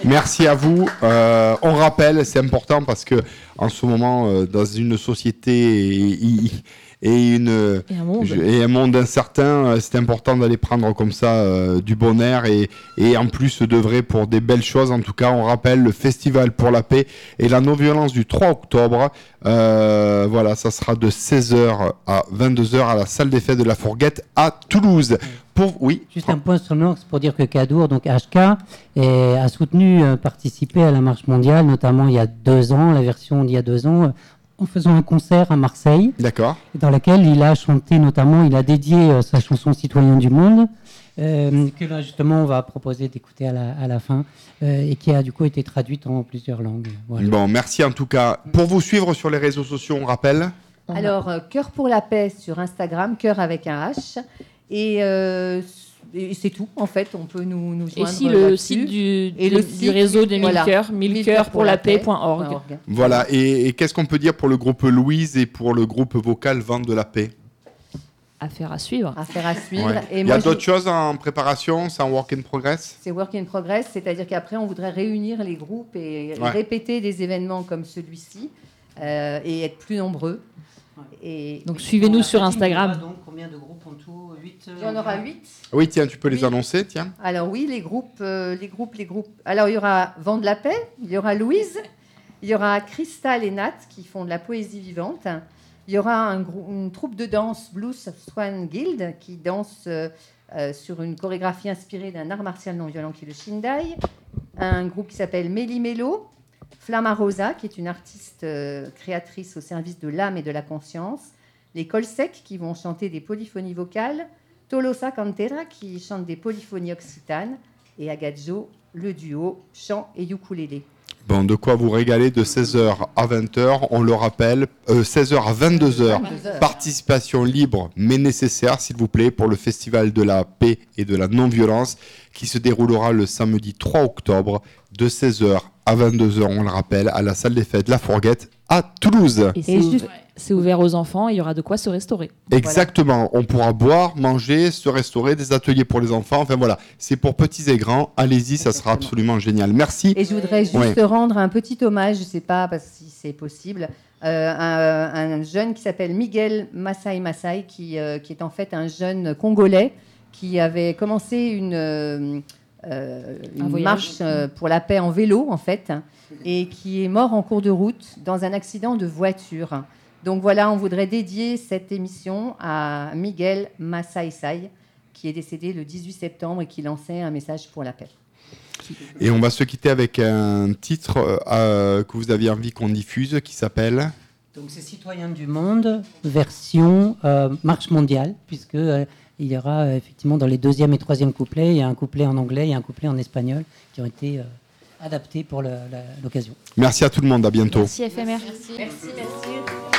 Merci à vous. On rappelle, c'est important parce que en ce moment, dans une société et un monde incertain, c'est important d'aller prendre comme ça du bon air et en plus d'œuvrer pour des belles choses. En tout cas, on rappelle le Festival pour la paix et la non-violence du 3 octobre. Voilà, ça sera de 16h à 22h à la salle des fêtes de la Fourguette à Toulouse. Juste un point sur le Nord, c'est pour dire que Cadour, donc HK, a soutenu, participé à la marche mondiale, notamment il y a 2 ans, la version d'il y a 2 ans, en faisant un concert à Marseille. D'accord. Dans lequel il a chanté notamment, il a dédié sa chanson Citoyen du monde, que là justement on va proposer d'écouter à la fin, et qui a du coup été traduite en plusieurs langues. Voilà. Bon, merci en tout cas. Pour vous suivre sur les réseaux sociaux, on rappelle. Alors, Cœur pour la paix sur Instagram, cœur avec un H. Et c'est tout, en fait, on peut nous joindre. Et si le site du réseau des 1000 cœurs, 1000coeurspourlapaix.org. Voilà, et qu'est-ce qu'on peut dire pour le groupe Louise et pour le groupe vocal Vent de la Paix? Affaire à suivre. Affaire à suivre. Ouais. Et il y a d'autres choses en préparation, c'est en work in progress? C'est work in progress, c'est-à-dire qu'après, on voudrait réunir les groupes et répéter des événements comme celui-ci et être plus nombreux. Et donc suivez-nous sur Instagram. Donc, combien de groupes en tout? 8 Il y en aura 8. Oui, tiens, tu peux les annoncer, tiens. Alors oui, les groupes. Alors il y aura Vent de la Paix, il y aura Louise, il y aura Cristal et Nat qui font de la poésie vivante. Il y aura une troupe de danse Blues Swan Guild qui danse sur une chorégraphie inspirée d'un art martial non violent qui est le Shindai. Un groupe qui s'appelle Méli Mélo. Flamma Rosa, qui est une artiste créatrice au service de l'âme et de la conscience. Les Colsec, qui vont chanter des polyphonies vocales. Tolosa Cantera, qui chante des polyphonies occitanes. Et Agadjo, le duo chant et ukulélé. Bon, de quoi vous régaler de 16h à 20h, on le rappelle, 16h à 22h, participation libre mais nécessaire, s'il vous plaît, pour le Festival de la paix et de la non-violence qui se déroulera le samedi 3 octobre de 16h à 22h, on le rappelle, à la salle des fêtes La Fourguette à Toulouse. Et c'est ouvert aux enfants, il y aura de quoi se restaurer. Exactement, on pourra boire, manger, se restaurer, des ateliers pour les enfants, enfin voilà, c'est pour petits et grands, allez-y, ça sera absolument génial. Merci. Et je voudrais juste rendre un petit hommage, je ne sais pas si c'est possible, un jeune qui s'appelle Miguel Masai, qui est en fait un jeune Congolais qui avait commencé une marche pour la paix en vélo, en fait, et qui est mort en cours de route dans un accident de voiture. Donc voilà, on voudrait dédier cette émission à Miguel Masai, qui est décédé le 18 septembre et qui lançait un message pour la paix. Et on va se quitter avec un titre que vous aviez envie qu'on diffuse, qui s'appelle... Donc c'est Citoyen du monde, version marche mondiale, puisque... il y aura effectivement dans les 2e et 3e couplets, il y a un couplet en anglais et un couplet en espagnol qui ont été adaptés pour l'occasion. Merci à tout le monde, à bientôt. Merci FMR. Merci.